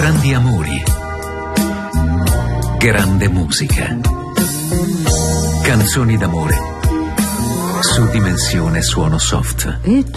Grandi amori. Grande musica. Canzoni d'amore. Su Dimensione Suono Soft.